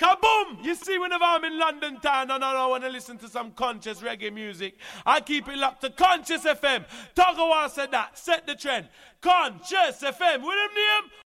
Kaboom! You see, whenever I'm in London town and I want to listen to some conscious reggae music, I keep it locked to Conscious FM. Togawa said that. Set the trend. Conscious FM. With him name?